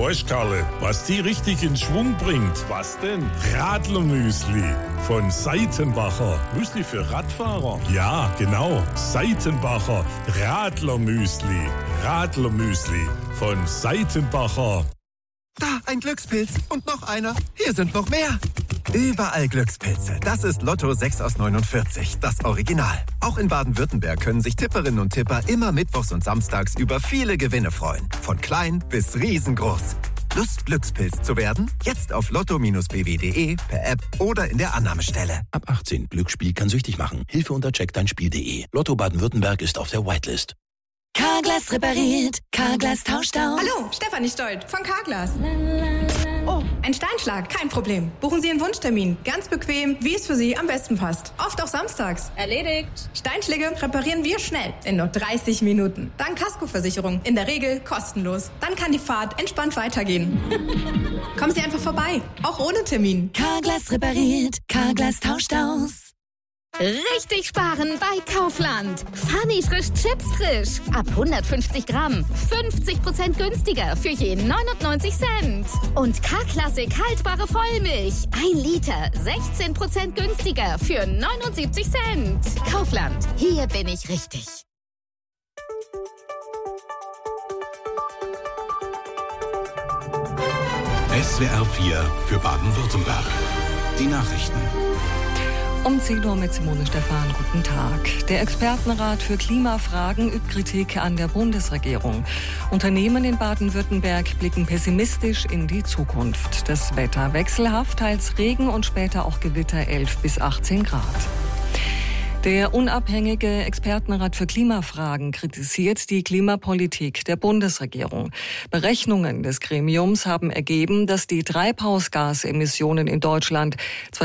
Weißt Karle, was die richtig in Schwung bringt? Was denn? Radlermüsli von Seitenbacher. Müsli für Radfahrer? Ja, genau. Seitenbacher Radlermüsli. Radlermüsli von Seitenbacher. Da, ein Glückspilz. Und noch einer. Hier sind noch mehr. Überall Glückspilze. Das ist Lotto 6 aus 49, das Original. Auch in Baden-Württemberg können sich Tipperinnen und Tipper immer mittwochs und samstags über viele Gewinne freuen. Von klein bis riesengroß. Lust, Glückspilz zu werden? Jetzt auf lotto-bw.de, per App oder in der Annahmestelle. Ab 18. Glücksspiel kann süchtig machen. Hilfe unter checkdeinspiel.de. Lotto Baden-Württemberg ist auf der Whitelist. Carglass repariert, Carglass tauscht aus. Hallo, Stefanie Stolt von Carglass. Oh, ein Steinschlag, kein Problem. Buchen Sie Ihren Wunschtermin, ganz bequem, wie es für Sie am besten passt. Oft auch samstags. Erledigt. Steinschläge reparieren wir schnell, in nur 30 Minuten. Dank Kaskoversicherung, in der Regel kostenlos. Dann kann die Fahrt entspannt weitergehen. Kommen Sie einfach vorbei, auch ohne Termin. Carglass repariert, Carglass tauscht aus. Richtig sparen bei Kaufland. Funny frisch Chips frisch. Ab 150 Gramm. 50% günstiger für je 99 Cent. Und K-Klassik haltbare Vollmilch. 1 Liter. 16% günstiger für 79 Cent. Kaufland. Hier bin ich richtig. SWR 4 für Baden-Württemberg. Die Nachrichten. Um 10 Uhr mit Simone Stephan. Guten Tag. Der Expertenrat für Klimafragen übt Kritik an der Bundesregierung. Unternehmen in Baden-Württemberg blicken pessimistisch in die Zukunft. Das Wetter wechselhaft, teils Regen und später auch Gewitter 11 bis 18 Grad. Der unabhängige Expertenrat für Klimafragen kritisiert die Klimapolitik der Bundesregierung. Berechnungen des Gremiums haben ergeben, dass die Treibhausgasemissionen in Deutschland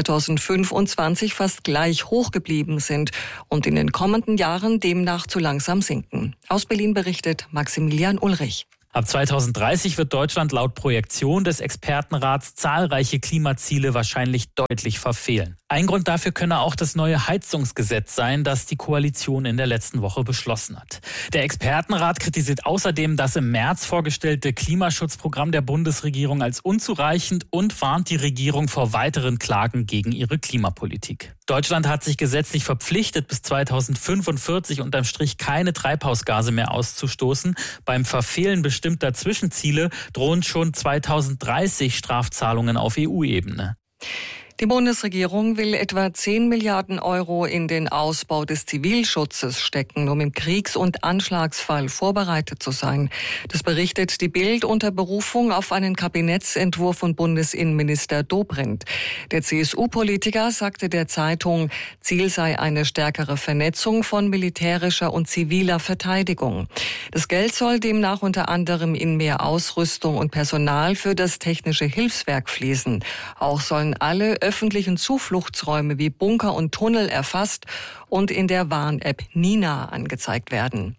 2025 fast gleich hoch geblieben sind und in den kommenden Jahren demnach zu langsam sinken. Aus Berlin berichtet Maximilian Ulrich. Ab 2030 wird Deutschland laut Projektion des Expertenrats zahlreiche Klimaziele wahrscheinlich deutlich verfehlen. Ein Grund dafür könne auch das neue Heizungsgesetz sein, das die Koalition in der letzten Woche beschlossen hat. Der Expertenrat kritisiert außerdem das im März vorgestellte Klimaschutzprogramm der Bundesregierung als unzureichend und warnt die Regierung vor weiteren Klagen gegen ihre Klimapolitik. Deutschland hat sich gesetzlich verpflichtet, bis 2045 unterm Strich keine Treibhausgase mehr auszustoßen. Beim Verfehlen bestimmter Zwischenziele drohen schon 2030 Strafzahlungen auf EU-Ebene. Die Bundesregierung will etwa 10 Milliarden Euro in den Ausbau des Zivilschutzes stecken, um im Kriegs- und Anschlagsfall vorbereitet zu sein. Das berichtet die Bild unter Berufung auf einen Kabinettsentwurf von Bundesinnenminister Dobrindt. Der CSU-Politiker sagte der Zeitung, Ziel sei eine stärkere Vernetzung von militärischer und ziviler Verteidigung. Das Geld soll demnach unter anderem in mehr Ausrüstung und Personal für das technische Hilfswerk fließen. Auch sollen alle öffentlichen Zufluchtsräume wie Bunker und Tunnel erfasst und in der Warn-App Nina angezeigt werden.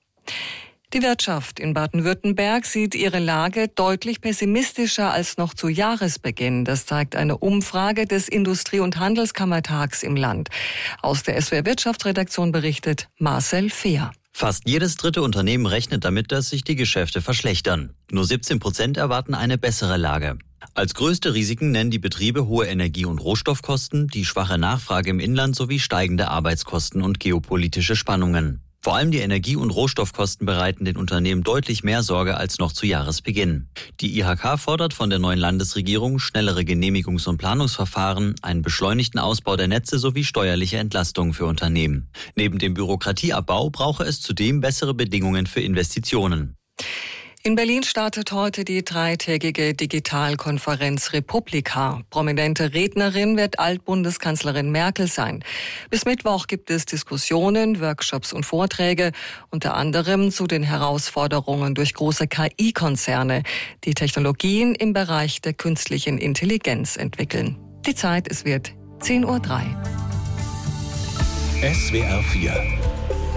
Die Wirtschaft in Baden-Württemberg sieht ihre Lage deutlich pessimistischer als noch zu Jahresbeginn. Das zeigt eine Umfrage des Industrie- und Handelskammertags im Land. Aus der SWR-Wirtschaftsredaktion berichtet Marcel Fehr. Fast jedes dritte Unternehmen rechnet damit, dass sich die Geschäfte verschlechtern. Nur 17% erwarten eine bessere Lage. Als größte Risiken nennen die Betriebe hohe Energie- und Rohstoffkosten, die schwache Nachfrage im Inland sowie steigende Arbeitskosten und geopolitische Spannungen. Vor allem die Energie- und Rohstoffkosten bereiten den Unternehmen deutlich mehr Sorge als noch zu Jahresbeginn. Die IHK fordert von der neuen Landesregierung schnellere Genehmigungs- und Planungsverfahren, einen beschleunigten Ausbau der Netze sowie steuerliche Entlastungen für Unternehmen. Neben dem Bürokratieabbau brauche es zudem bessere Bedingungen für Investitionen. In Berlin startet heute die 3-tägige Digitalkonferenz Republika. Prominente Rednerin wird Altbundeskanzlerin Merkel sein. Bis Mittwoch gibt es Diskussionen, Workshops und Vorträge, unter anderem zu den Herausforderungen durch große KI-Konzerne, die Technologien im Bereich der künstlichen Intelligenz entwickeln. Die Zeit, es wird 10:03 Uhr. SWR 4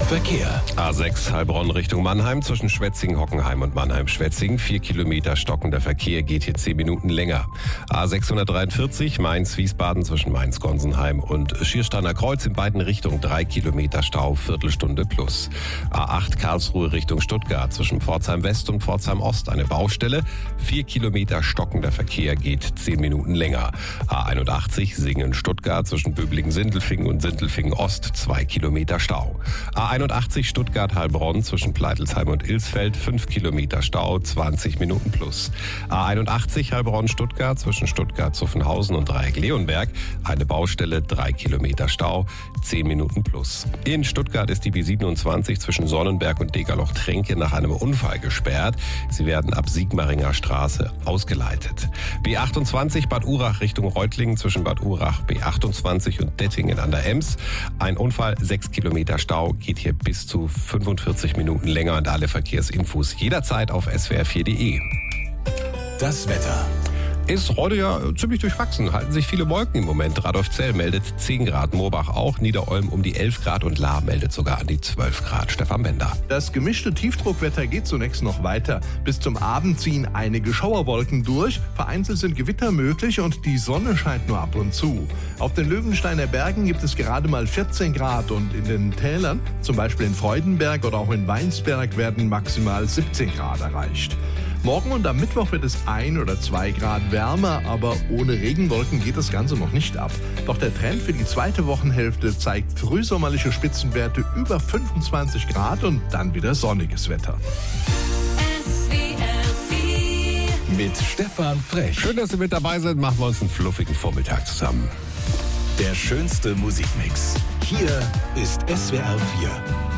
Verkehr. A6 Heilbronn Richtung Mannheim zwischen Schwetzingen, Hockenheim und Mannheim-Schwetzingen. 4 Kilometer stockender Verkehr, geht hier 10 Minuten länger. A643 Mainz-Wiesbaden zwischen Mainz-Gonsenheim und Schiersteiner Kreuz in beiden Richtungen 3 Kilometer Stau, Viertelstunde plus. A8 Karlsruhe Richtung Stuttgart zwischen Pforzheim West und Pforzheim Ost eine Baustelle. 4 Kilometer stockender Verkehr, geht 10 Minuten länger. A81 Singen-Stuttgart zwischen Böblingen-Sindelfingen und Sindelfingen-Ost 2 Kilometer Stau. A81 Stuttgart-Heilbronn zwischen Pleitelsheim und Ilsfeld 5 Kilometer Stau, 20 Minuten plus. A81 Heilbronn-Stuttgart zwischen Stuttgart-Zuffenhausen und Dreieck-Leonberg eine Baustelle, 3 Kilometer Stau, 10 Minuten plus. In Stuttgart ist die B27 zwischen Sonnenberg und Degerloch-Tränke nach einem Unfall gesperrt. Sie werden ab Sigmaringer Straße ausgeleitet. B28 Bad Urach Richtung Reutlingen zwischen Bad Urach B28 und Dettingen an der Ems. Ein Unfall, 6 Kilometer Stau, geht hier bis zu 45 Minuten länger und alle Verkehrsinfos jederzeit auf swr4.de. Das Wetter. Ist heute ja ziemlich durchwachsen. Halten sich viele Wolken im Moment. Radolfzell meldet 10 Grad, Moorbach auch, Niederolm um die 11 Grad und Lahr meldet sogar an die 12 Grad. Stefan Bender. Das gemischte Tiefdruckwetter geht zunächst noch weiter. Bis zum Abend ziehen einige Schauerwolken durch. Vereinzelt sind Gewitter möglich und die Sonne scheint nur ab und zu. Auf den Löwensteiner Bergen gibt es gerade mal 14 Grad und in den Tälern, zum Beispiel in Freudenberg oder auch in Weinsberg, werden maximal 17 Grad erreicht. Morgen und am Mittwoch wird es 1 oder 2 Grad wärmer, aber ohne Regenwolken geht das Ganze noch nicht ab. Doch der Trend für die zweite Wochenhälfte zeigt frühsommerliche Spitzenwerte über 25 Grad und dann wieder sonniges Wetter. Mit Stefan Frech. Schön, dass Sie mit dabei sind. Machen wir uns einen fluffigen Vormittag zusammen. Der schönste Musikmix. Hier ist SWR 4.